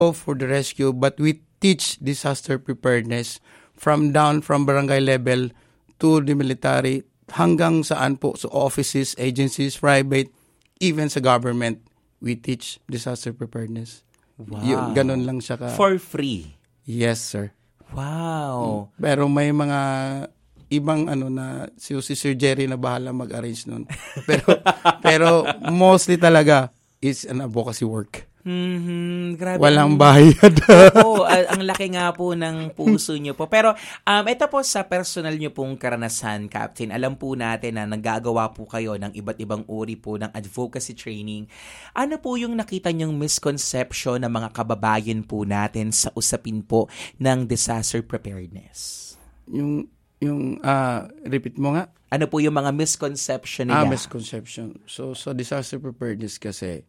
go for the rescue, but we teach disaster preparedness from barangay level to the military hanggang saan po sa offices, agencies, private, even sa government, we teach disaster preparedness. Wow. Ganun lang siya For free? Yes, sir. Wow. Pero may mga ibang na si Sir Jerry na bahala mag-arrange nun. pero mostly talaga is an advocacy work. Grabe. Walang bayad. Oo, ang laki nga po ng puso nyo po. Pero ito po sa personal nyo pong karanasan, Captain, alam po natin na naggagawa po kayo ng iba't ibang uri po ng advocacy training. Ano po yung nakita nyong misconception ng mga kababayan po natin sa usapin po ng disaster preparedness? Yung repeat mo nga? Ano po yung mga misconception nila? Misconception. So, disaster preparedness kasi,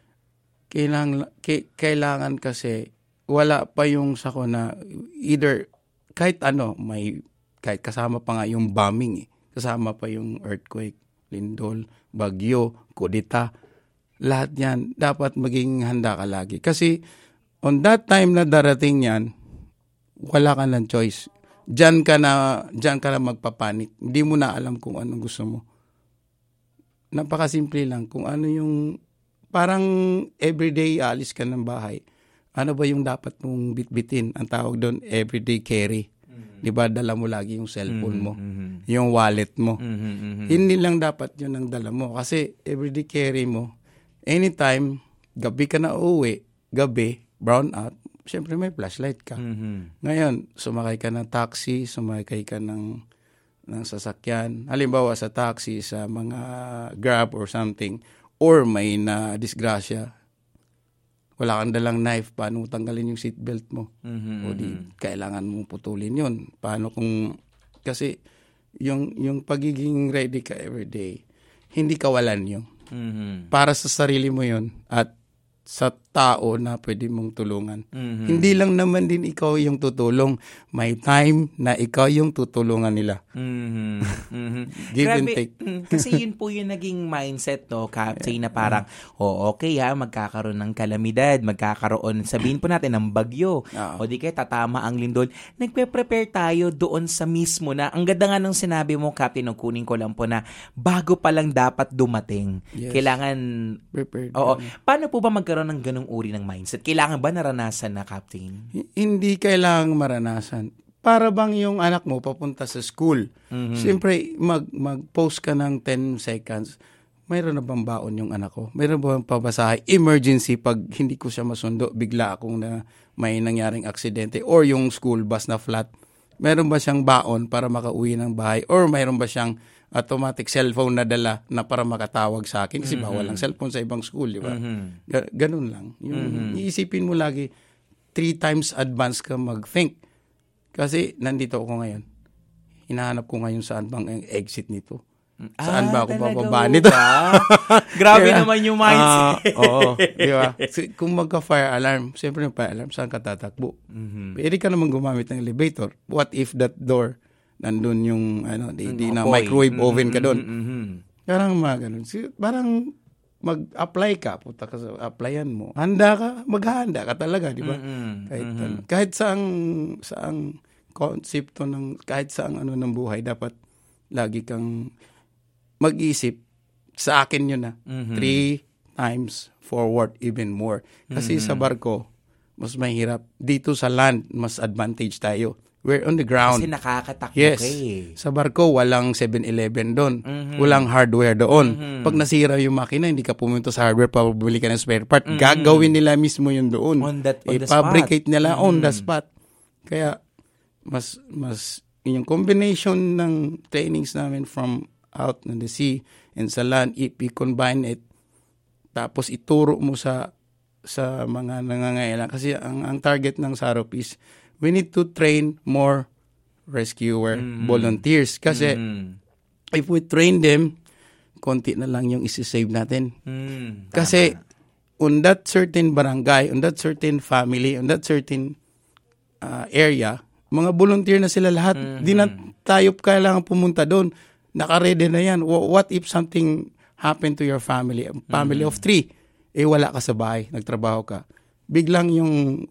kailangan kasi wala pa yung sako na either kahit kahit kasama pa nga yung bombing, kasama pa yung earthquake, lindol, bagyo, kudeta, lahat yan dapat maging handa ka lagi. Kasi on that time na darating yan, wala ka ng choice. Diyan ka na magpapanik. Hindi mo na alam kung anong gusto mo. Napakasimple lang. Kung ano yung parang everyday alis ka ng bahay. Ano ba yung dapat mong bitbitin? Ang tawag doon, everyday carry. Di ba? Dala mo lagi yung cellphone mo, yung wallet mo. Hindi lang dapat yun ang dala mo. Kasi everyday carry mo, anytime, gabi ka na uuwi, brown out, syempre may flashlight ka. Ngayon, sumakay ka ng taxi, sumakay ka ng sasakyan. Halimbawa sa taxi, sa mga Grab or something, or may na disgrasya, wala kang dalang knife, paano tanggalin yung seatbelt mo? O di, kailangan mong putulin yun. Paano kung, kasi yung pagiging ready ka everyday, hindi kawalan yun. Para sa sarili mo yun at sa tao na pwede mong tulungan. Hindi lang naman din ikaw yung tutulong. May time na ikaw yung tutulungan nila. Give and take. Kasi yun po yung naging mindset, no, Captain, na parang, okay magkakaroon ng kalamidad, sabihin po natin, ng bagyo, o di kaya tatama ang lindol. Nagpe-prepare tayo doon sa mismo na, ang ganda nga nung sinabi mo, Captain, no, kunin ko lang po na, bago pa lang dapat dumating. Yes. Kailangan, prepared. Paano po ba magkaroon ng ganung uri ng mindset? Kailangan ba naranasan na, Captain? Hindi kailangang maranasan. Para bang yung anak mo papunta sa school, siyempre mag-post ka ng 10 seconds, mayroon na bang baon yung anak ko? Mayroon ba bang pabasahe? Emergency, pag hindi ko siya masundo, bigla akong na may nangyaring aksidente or yung school bus na flat, mayroon ba siyang baon para makauwi ng bahay? Or mayroon ba siyang automatic cellphone na dala na para makatawag sa akin? Kasi bawal ang cellphone sa ibang school, di ba? Ganun lang. Yung iisipin mo lagi, 3 times advance ka mag-think. Kasi nandito ako ngayon. Hinahanap ko ngayon saan bang ang exit nito. Saan ba ako bababa nito? Grabe naman yung mindset. Oo, di ba? Kung magka-fire alarm, siyempre yung fire alarm, saan ka tatakbo? Pwede ka naman gumamit ng elevator. What if that door, nandun yung, di na microwave oven ka doon? Parang mga ganun. Parang mag-apply ka, puta ka sa applyan mo. Handa ka, maghahanda ka talaga, di ba? Kahit saang konsepto kahit saang ng buhay, dapat lagi kang mag-isip, sa akin yun 3 times forward, even more. Kasi sa barko, mas mahirap. Dito sa land, mas advantage tayo. We're on the ground. Kasi nakakatakbo Sa barko, walang 7-Eleven doon. Walang hardware doon. Pag nasira yung makina, hindi ka pumunta sa hardware para bumili ka ng spare part. Gagawin nila mismo yun doon. On the fabricate spot. nila on the spot. Kaya, mas yung combination ng trainings namin from out on the sea and sa land, if you combine it, tapos ituro mo sa mga nangangailangan. Kasi ang target ng SAROP is we need to train more rescuer volunteers. Kasi if we train them, konti na lang yung isi-save natin. Kasi on that certain barangay, on that certain family, on that certain area, mga volunteer na sila lahat. Di na tayo kailangan pumunta doon. Naka-ready na yan. What if something happened to your family? A family of 3. Wala ka sa bahay, nagtrabaho ka. Biglang yung